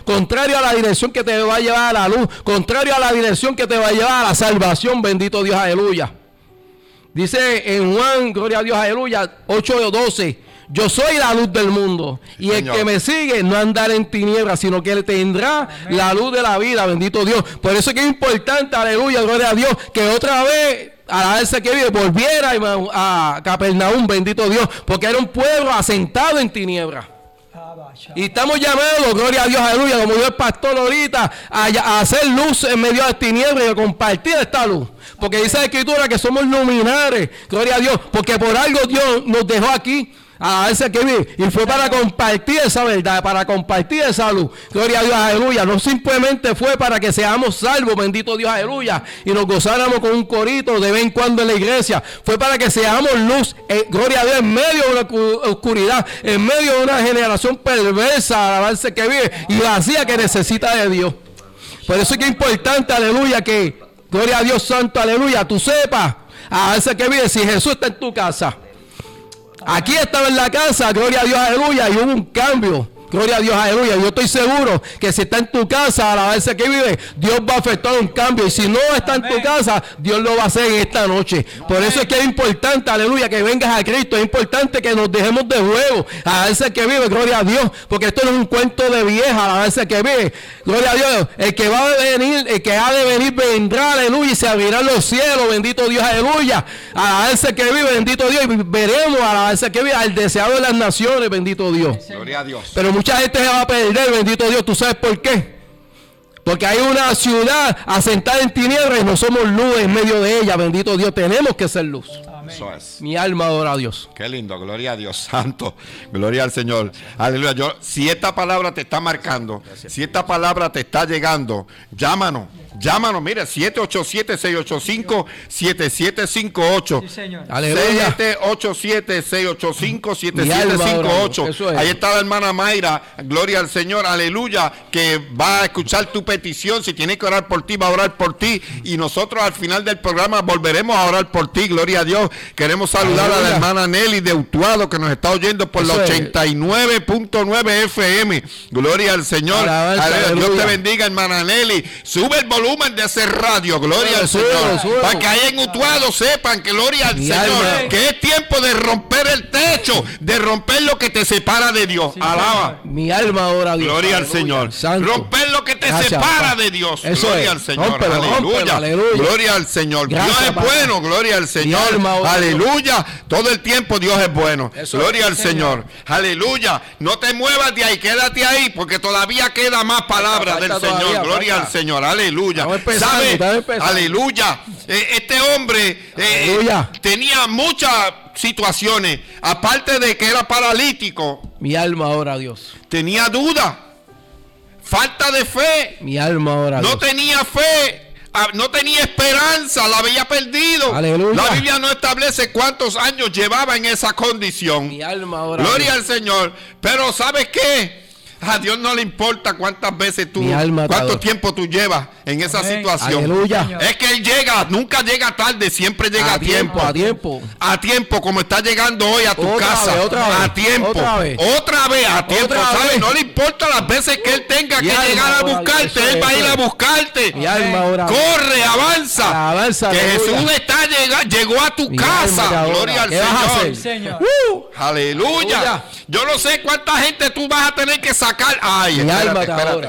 contrario a la dirección que te va a llevar a la luz, contrario a la dirección que te va a llevar a la salvación, bendito Dios, aleluya. Dice en Juan, gloria a Dios, aleluya, 8:12, yo soy la luz del mundo, y el que me sigue no andará en tinieblas, sino que él tendrá la luz de la vida, bendito Dios. Por eso es que es importante, aleluya, gloria a Dios, que otra vez a la vez que vive volviera a Capernaum, bendito Dios, porque era un pueblo asentado en tinieblas. Y estamos llamados, gloria a Dios, aleluya, como dijo el pastor ahorita, a hacer luz en medio de las tinieblas y a compartir esta luz. Porque dice la Escritura que somos luminares, gloria a Dios, porque por algo Dios nos dejó aquí a ese que vive, y fue para compartir esa verdad, para compartir esa luz, gloria a Dios, aleluya. No simplemente fue para que seamos salvos, bendito Dios, aleluya, y nos gozáramos con un corito de vez en cuando en la iglesia. Fue para que seamos luz, gloria a Dios, en medio de una oscuridad, en medio de una generación perversa, alabarse que vive y vacía, que necesita de Dios. Por eso es que es importante, aleluya, que gloria a Dios santo, aleluya, tú sepas a ese que vive si Jesús está en tu casa. Aquí estaba en la casa, gloria a Dios, aleluya, y hubo un cambio. Gloria a Dios, aleluya. Yo estoy seguro que si está en tu casa, a la vez que vive, Dios va a efectuar un cambio. Y si no está en tu casa, Dios lo va a hacer en esta noche. Por eso es que es importante, aleluya, que vengas a Cristo. Es importante que nos dejemos de juego. A la vez que vive, gloria a Dios. Porque esto no es un cuento de vieja, a la vez que vive. Gloria a Dios. El que va a venir, el que ha de venir, vendrá, aleluya, y se abrirán los cielos. Bendito Dios, aleluya. A la vez que vive, bendito Dios. Y veremos a la vez que vive al deseado de las naciones, bendito Dios. Gloria a Dios. Pero mucha gente se va a perder, bendito Dios. ¿Tú sabes por qué? Porque hay una ciudad asentada en tinieblas y no somos luz en medio de ella, bendito Dios. Tenemos que ser luz. Amén. Eso es. Mi alma adora a Dios. Qué lindo, gloria a Dios santo, gloria al Señor. Aleluya. Si esta palabra te está marcando, si esta palabra te está llegando, llámanos, mira, 787-685-7758. Sí, señor. Aleluya. 787-685-7758. Ahí está la hermana Mayra, gloria al Señor, aleluya, que va a escuchar tu petición. Si tiene que orar por ti, va a orar por ti. Y nosotros al final del programa volveremos a orar por ti, gloria a Dios. Queremos saludar aleluya a la hermana Nelly de Utuado, que nos está oyendo por la 89.9 FM. Gloria al Señor. Aleluya. Dios te bendiga, hermana Nelly. Sube el volumen de ese radio, gloria al Señor. Para que ahí en Utuado sepan que gloria al Señor, que es tiempo de romper el techo, de romper lo que te separa de Dios. Sí, alaba. Mi alma adora a Dios. Gloria al Señor. Santo. Romper lo que te separa de Dios. Eso gloria al Señor. Rómpelo, aleluya. aleluya. Gloria al Señor. Gracias, Dios es bueno, gloria al Señor. Aleluya. Todo el tiempo Dios es bueno. Eso gloria al Señor. Aleluya. No te muevas de ahí, quédate ahí, porque todavía queda más palabras del Señor. Gloria al Señor. Aleluya. ¿Sabe? Aleluya. Este hombre tenía muchas situaciones. Aparte de que era paralítico. Mi alma adora a Dios. Tenía duda. Falta de fe. Mi alma adora a Dios. No tenía fe. No tenía esperanza, la había perdido. Aleluya. La Biblia no establece cuántos años llevaba en esa condición. Mi alma adora gloria al Señor. Pero ¿sabes qué? A Dios no le importa cuántas veces tú, cuánto tiempo tú llevas en esa situación. Aleluya. Es que Él llega, nunca llega tarde, siempre llega a tiempo. A tiempo. A tiempo, como está llegando hoy a tu casa. A tiempo. Otra vez, a tiempo. ¿Sabes? No le importa las veces que Él tenga que llegar a buscarte. Él va a ir a buscarte. Corre, avanza. Que Jesús llegó a tu casa. Gloria al Señor. Aleluya. Yo no sé cuánta gente tú vas a tener que sacar. Ay, mi alma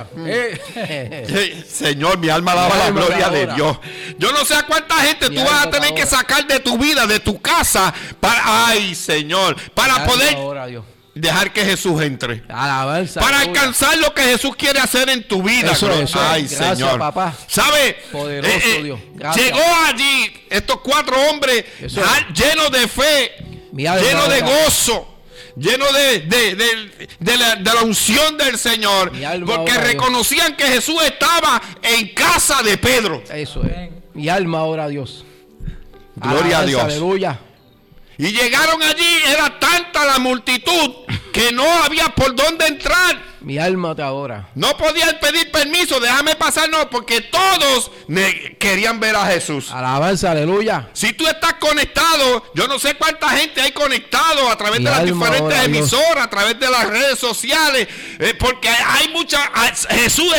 Señor, mi alma alaba la gloria de Dios. Yo no sé a cuánta gente tú vas a tener que sacar de tu vida, de tu casa, ay, Señor, para poder dejar que Jesús entre. Alabanza, para alcanzar lo que Jesús quiere hacer en tu vida. Ay, gracias, Señor. Papá. ¿Sabe? Poderoso Dios. Llegó allí estos 4 hombres llenos de fe, llenos de gozo, lleno de la unción del Señor, porque reconocían que Jesús estaba en casa de Pedro. Eso es. Mi alma adora a Dios. Gloria a Dios. Aleluya. Y llegaron allí, era tanta la multitud que no había por dónde entrar. Mi alma te adora. No podían pedir permiso, déjame pasar, no, porque todos querían ver a Jesús. Alabanza, aleluya. Si tú estás conectado, yo no sé cuánta gente hay conectado a través de las diferentes emisoras, a través de las redes sociales, porque hay mucha... Jesús